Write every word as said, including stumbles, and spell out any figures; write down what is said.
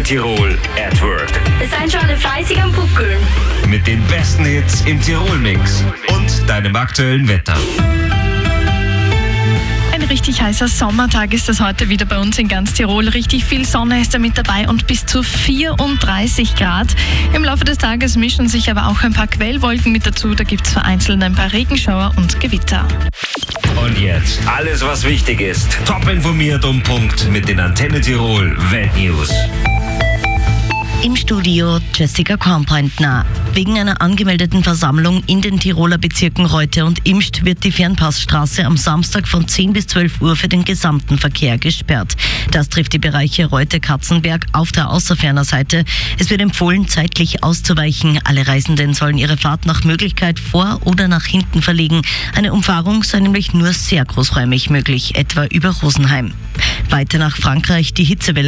Antenne Tirol at Work. Wir sind schon alle fleißig am Buckeln. Mit den besten Hits im Tirol-Mix und deinem aktuellen Wetter. Ein richtig heißer Sommertag ist das heute wieder bei uns in ganz Tirol. Richtig viel Sonne ist da mit dabei und bis zu vierunddreißig Grad. Im Laufe des Tages mischen sich aber auch ein paar Quellwolken mit dazu. Da gibt es vereinzelt ein paar Regenschauer und Gewitter. Und jetzt alles, was wichtig ist. Top informiert um Punkt mit den Antenne Tirol Weltnews. Im Studio Jessica Kornpointner. Wegen einer angemeldeten Versammlung in den Tiroler Bezirken Reute und Imst wird die Fernpassstraße am Samstag von zehn bis zwölf Uhr für den gesamten Verkehr gesperrt. Das trifft die Bereiche Reute-Katzenberg auf der Außerferner Seite. Es wird empfohlen, zeitlich auszuweichen. Alle Reisenden sollen ihre Fahrt nach Möglichkeit vor oder nach hinten verlegen. Eine Umfahrung sei nämlich nur sehr großräumig möglich, etwa über Rosenheim. Weiter nach Frankreich. Die Hitzewelle